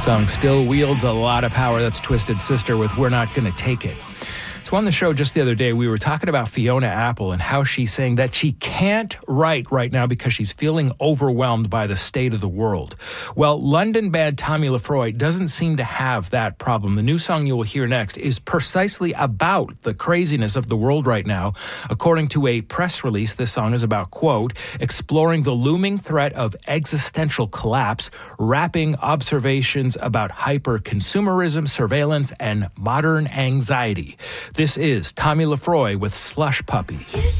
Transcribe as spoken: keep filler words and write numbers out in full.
Song still wields a lot of power. That's Twisted Sister with We're Not Gonna Take It. So on the show just the other day, we were talking about Fiona Apple and how she's saying that she can't write right now because she's feeling overwhelmed by the state of the world. Well, London band Tommy Lefroy doesn't seem to have that problem. The new song you will hear next is precisely about the craziness of the world right now. According to a press release, this song is about, quote, exploring the looming threat of existential collapse, rapping observations about hyper-consumerism, surveillance, and modern anxiety. This is Tommy Lefroy with Slush Puppy.